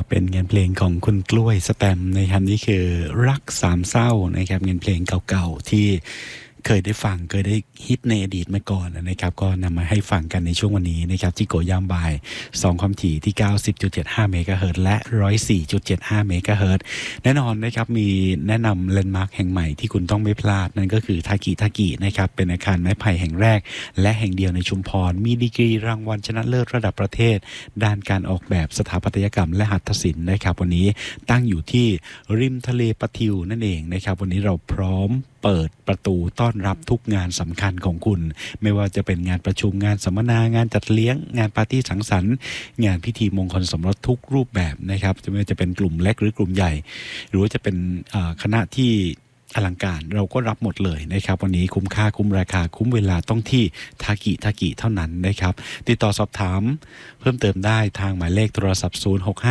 เป็นงานเพลงของคุณกล้วยสแตมป์นะครับนี่คือรักสามเศร้านะครับงานเพลงเก่าๆที่เคยได้ฟังเคยได้ฮิตในอดีตมาก่อนนะครับก็นำมาให้ฟังกันในช่วงวันนี้นะครับจิโกยามบ่าย2ความถี่ที่ 90.75 เมกะเฮิรตซ์และ 104.75 เมกะเฮิรตซ์แน่นอนนะครับมีแนะนำแลนด์มาร์คแห่งใหม่ที่คุณต้องไม่พลาดนั่นก็คือทากินะครับเป็นอาคารไม้ไผ่แห่งแรกและแห่งเดียวในชุมพรมีดีกรีรางวัลชนะเลิศระดับประเทศด้านการออกแบบสถาปัตยกรรมและหัตถศิลป์นะครับวันนี้ตั้งอยู่ที่ริมทะเลปะทิวนั่นเองนะครับวันนี้เราพร้อมเปิดประตูต้อนรับทุกงานสำคัญของคุณไม่ว่าจะเป็นงานประชุมงานสัมมนางานจัดเลี้ยงงานปาร์ตี้สังสรรค์งานพิธีมงคลสมรสทุกรูปแบบนะครับไม่ว่าจะเป็นกลุ่มเล็กหรือกลุ่มใหญ่หรือว่าจะเป็นคณะที่อลังการเราก็รับหมดเลยนะครับวันนี้คุ้มค่าคุ้มราคาคุ้มเวลาต้องที่ทากิเท่านั้นนะครับติดต่อสอบถามเพิ่มเติมได้ทางหมายเลขโทรศัพท์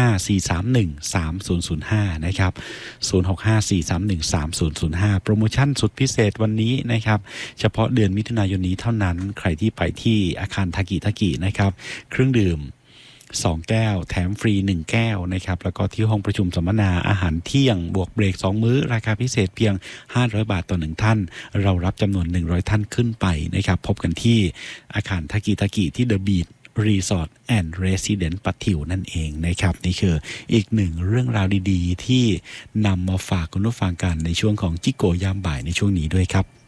0654313005นะครับ0654313005โปรโมชั่นสุดพิเศษวันนี้นะครับเฉพาะเดือนมิถุนายนนี้เท่านั้นใครที่ไปที่อาคารทากินะครับเครื่องดื่ม2 แก้วแถมฟรี1 แก้วนะครับแล้วก็ที่ห้องประชุมสัมมนาอาหารเที่ยงบวกเบรก2 มื้อราคาพิเศษเพียง500 บาทต่อ1ท่านเรารับจำนวน100ท่านขึ้นไปนะครับพบกันที่อาคารทากิที่เดอะบีทรีสอร์ทแอนด์เรสซิเดนต์ปะทิวนั่นเองนะครับนี่คืออีกหนึ่งเรื่องราวดีๆที่นำมาฝากคุณผู้ฟังกันในช่วงของจิโกยามบ่ายในช่วงนี้ด้วยครับ